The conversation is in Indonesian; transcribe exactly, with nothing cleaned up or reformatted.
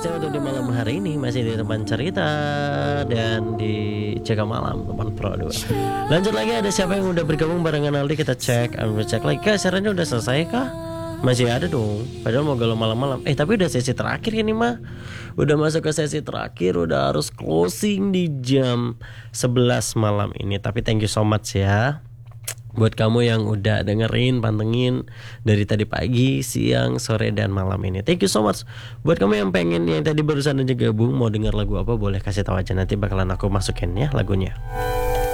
pastinya untuk di malam hari ini masih di teman cerita dan di Jaga Malam teman Pro dua. Lanjut lagi, ada siapa yang udah bergabung barengan Aldi, kita cek, ambil cek lagi. Kak, acaranya udah selesai kah? Masih ada dong. Padahal mau galau malam-malam. Eh tapi udah sesi terakhir ini mah. Udah masuk ke sesi terakhir, udah harus closing di jam sebelas malam ini. Tapi thank you so much ya buat kamu yang udah dengerin, pantengin dari tadi pagi, siang, sore, dan malam ini. Thank you so much. Buat kamu yang pengen, yang tadi barusan aja gabung, mau denger lagu apa, boleh kasih tahu aja, nanti bakalan aku masukin ya lagunya.